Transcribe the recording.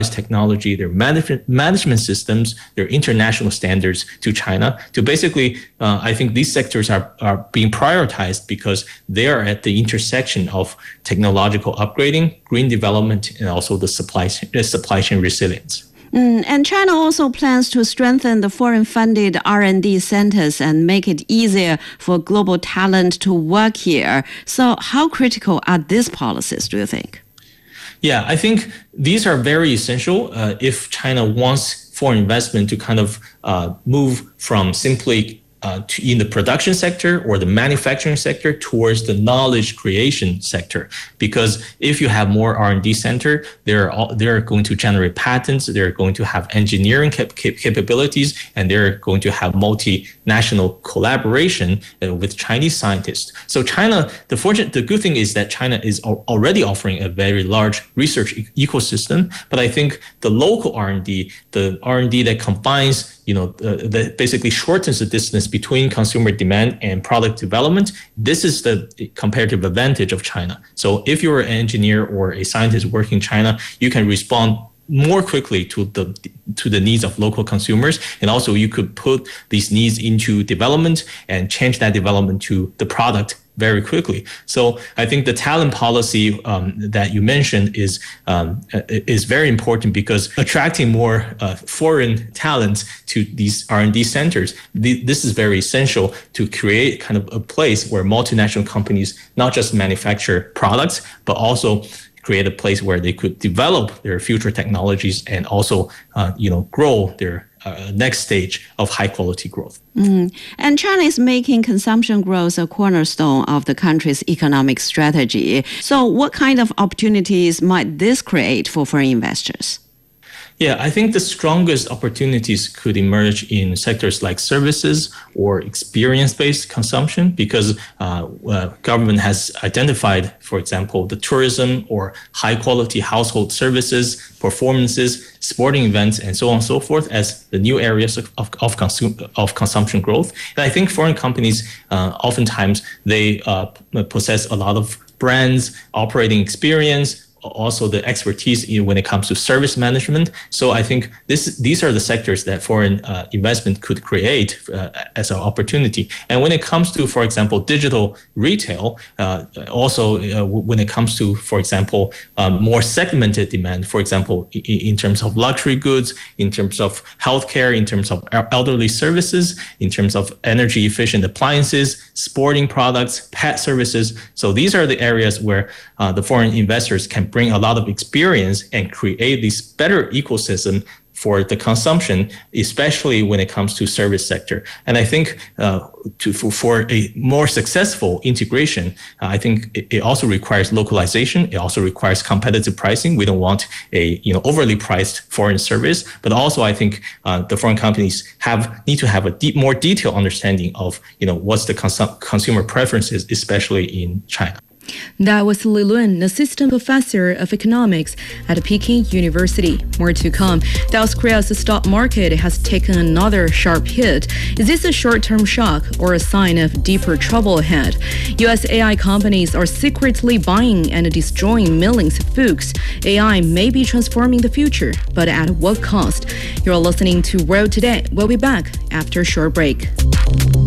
technology, their management systems, their international standards to China. To basically, I think these sectors are being prioritized because they are at the intersection of technological upgrading, green development, and also the supply chain resilience. And China also plans to strengthen the foreign-funded R&D centers and make it easier for global talent to work here. So how critical are these policies, do you think? Yeah, I think these are very essential if China wants foreign investment to kind of move from simply in the production sector or the manufacturing sector towards the knowledge creation sector. Because if you have more R&D center, they're going to generate patents, they're going to have engineering capabilities, and they're going to have multinational collaboration with Chinese scientists. So China, the good thing is that China is already offering a very large research ecosystem, but I think the local R&D, the R&D that combines that basically shortens the distance between consumer demand and product development. This is the comparative advantage of China. So if you're an engineer or a scientist working in China, you can respond more quickly to the needs of local consumers, and also you could put these needs into development and change that development to the product very quickly. So I think the talent policy that you mentioned is very important, because attracting more foreign talents to these R&D centers, this is very essential to create kind of a place where multinational companies not just manufacture products, but also create a place where they could develop their future technologies and also grow their next stage of high quality growth. And China is making consumption growth a cornerstone of the country's economic strategy. So what kind of opportunities might this create for foreign investors? Yeah, I think the strongest opportunities could emerge in sectors like services or experience-based consumption, because government has identified, for example, the tourism or high-quality household services, performances, sporting events, and so on and so forth as the new areas of consumption growth. And I think foreign companies, oftentimes, they possess a lot of brands, operating experience, also the expertise when it comes to service management. So I think these are the sectors that foreign investment could create as an opportunity. And when it comes to, for example, digital retail, also when it comes to, for example, more segmented demand, for example, in terms of luxury goods, in terms of healthcare, in terms of elderly services, in terms of energy efficient appliances, sporting products, pet services. So these are the areas where the foreign investors can bring a lot of experience and create this better ecosystem for the consumption, especially when it comes to service sector. And I think for a more successful integration, I think it also requires localization. It also requires competitive pricing. We don't want a overly priced foreign service, but also I think the foreign companies need to have a more detailed understanding of what's the consumer preferences, especially in China. That was Li Lun, assistant professor of economics at Peking University. More to come. South Korea's stock market has taken another sharp hit. Is this a short-term shock or a sign of deeper trouble ahead? U.S. AI companies are secretly buying and destroying millions of books. AI may be transforming the future, but at what cost? You're listening to World Today. We'll be back after a short break.